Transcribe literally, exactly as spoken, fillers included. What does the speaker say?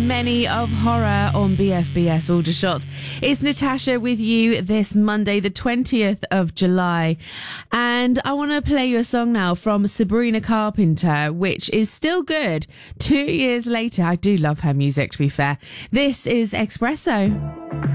many of horror on B F B S Aldershot. It's Natasha with you this Monday, the twentieth of July. And I want to play you a song now from Sabrina Carpenter, which is still good. Two years later, I do love her music, to be fair. This is Espresso.